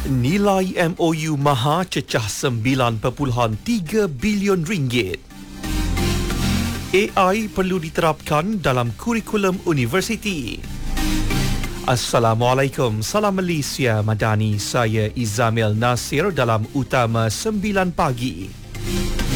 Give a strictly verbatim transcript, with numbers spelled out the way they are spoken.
Nilai M O U Maha cecah sembilan perpuluhan tiga bilion ringgit. A I perlu diterapkan dalam kurikulum universiti. Assalamualaikum, salam Malaysia Madani. Saya Izamil Nasir dalam Utama sembilan pagi.